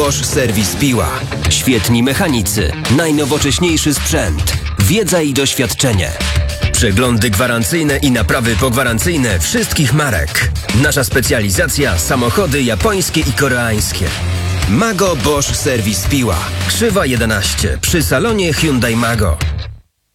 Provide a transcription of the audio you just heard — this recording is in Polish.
Bosch Service Piła. Świetni mechanicy, najnowocześniejszy sprzęt, wiedza i doświadczenie. Przeglądy gwarancyjne i naprawy pogwarancyjne wszystkich marek. Nasza specjalizacja: samochody japońskie i koreańskie. Mago Bosch Service Piła. Krzywa 11 przy salonie Hyundai Mago.